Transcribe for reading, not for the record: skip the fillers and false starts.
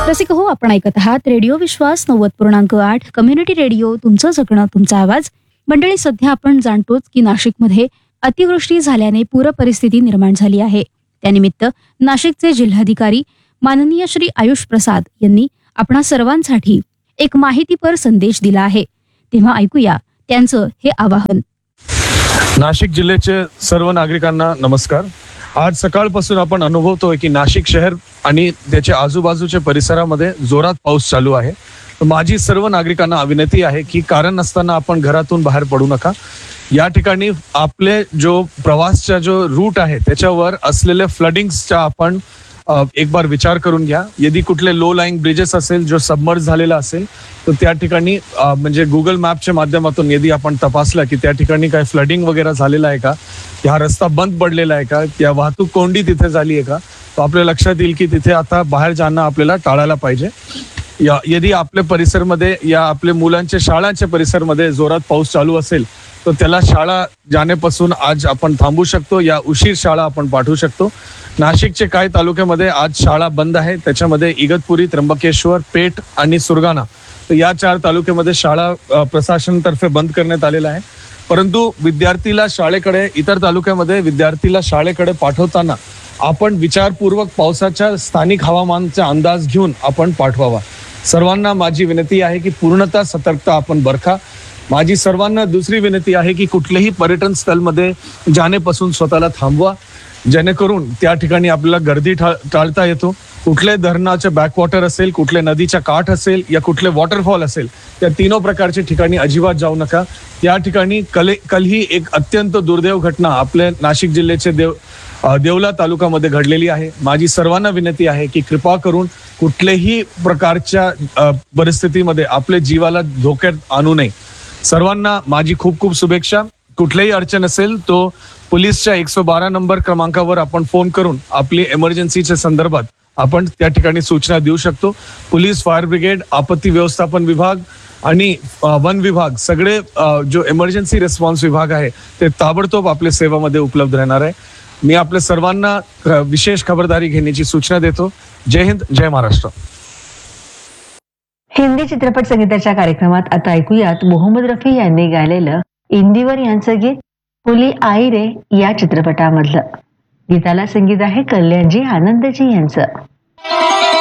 रसिक हो, आपण ऐकत आहात रेडिओ विश्वास 90.8 कम्युनिटी रेडिओ, तुमचं जगणं तुमचा आवाज. मंडळी, सध्या आपण जाणतोच की नाशिकमध्ये अतिवृष्टी झाल्याने पूर परिस्थिती निर्माण झाली आहे. त्यानिमित्त नाशिकचे जिल्हाधिकारी माननीय श्री आयुष प्रसाद यांनी आपणा सर्वांसाठी एक माहितीपर संदेश दिला आहे. तेव्हा ऐकूया त्यांचं हे आवाहन. नाशिक जिल्ह्याचे सर्व नागरिकांना नमस्कार. आज सकाळपासून आपण अनुभवतोय की नाशिक शहर आणि त्याच्या आजूबाजूच्या परिसरामध्ये जोरात पाऊस चालू आहे. माझी सर्व नागरिकांना विनंती आहे की कारण नसताना आपण घरातून बाहेर पडू नका. या ठिकाणी आपले जो प्रवासचा जो रूट आहे त्याच्यावर असलेले फ्लडिंग्सचा आपण एक बार विचार करून घ्या. यदि कुठले लो लाईंग ब्रिजेस असेल जो सबमर्ज झालेला असेल तर त्या ठिकाणी म्हणजे गुगल मॅपच्या माध्यमातून यदि आपण तपासला की त्या ठिकाणी काय फ्लडिंग वगैरे झालेला आहे का, हा रस्ता बंद पडलेला आहे का, या वाहतूक कोंडी तिथे झाली आहे का, तो आपल्या लक्षात येईल की तिथे आता बाहेर जाणं आपल्याला टाळायला पाहिजे. यदि आपल्या परिसरमध्ये या आपल्या मुलांच्या शाळांच्या परिसरमध्ये जोरात पाऊस चालू असेल तर त्याला शाळा जाण्यापासून आज आपण थांबू शकतो, या उशीर शाळा आपण पाठवू शकतो. नाशिकचे काही तालुक्यामध्ये आज शाळा बंद आहे, त्याच्यामध्ये इगतपुरी, त्र्यंबकेश्वर, पेठ आणि सुरगाणा, तर या 4 तालुक्यामध्ये शाळा प्रशासनातर्फे बंद करण्यात आलेला आहे. परंतु विद्यार्थीला शाळेकडे, इतर तालुक्यामध्ये विद्यार्थीला शाळेकडे पाठवताना आपण विचारपूर्वक पावसाच्या स्थानिक हवामानाचा अंदाज घेऊन आपण पाठवावा. सर्वांना माझी विनंती आहे की पूर्णतः सतर्कता आपण बरका. माझी सर्वांना दुसरी विनंती आहे की कुठलेही पर्यटन स्थळमध्ये जाण्यापासून स्वतःला थांबवा, जेणेकरून त्या ठिकाणी आपल्याला गर्दी टाळता येतो. कुठले धरणाचे बॅकवॉटर असेल, कुठले नदीच्या काठ असेल या कुठले वॉटरफॉल असेल, त्या तीनों प्रकारच्या ठिकाणी अजिबात जाऊ नका. या ठिकाणी कल ही एक अत्यंत दुर्दैव घटना आपल्या नाशिक जिल्ह्याचे देवला तालुक्यामध्ये घडलेली आहे. माझी सर्वांना विनंती आहे की कृपा करून कुठल्याही प्रकारच्या परिस्थितीमध्ये आपल्या जीवाला धोक्यात आणू नये. सर्वांना माझी खूप खूप शुभेच्छा. कुठलीही अडचण असेल तो पोलीसच्या 112 नंबर क्रमांकावर आपण फोन करून आपली इमर्जन्सीच्या संदर्भात आपण त्या ठिकाणी सूचना देऊ शकतो. पोलीस, फायर ब्रिगेड, आपत्ती व्यवस्थापन विभाग आणि वन विभाग, सगळे जो इमर्जन्सी रिस्पॉन्स विभाग आहे ते ताबडतोब आपल्या सेवामध्ये उपलब्ध राहणार आहे. मी आपल्या सर्वांना विशेष खबरदारी घेण्याची सूचना देतो. जय हिंद, जय महाराष्ट्र. हिंदी चित्रपट संगीताच्या कार्यक्रमात आता ऐकूयात मोहम्मद रफी यांनी गायलेलं इंदिवर यांचं गीत फुली आई रे या चित्रपटामधलं. गीताला संगीत आहे कल्याणजी आनंदजी यांचं.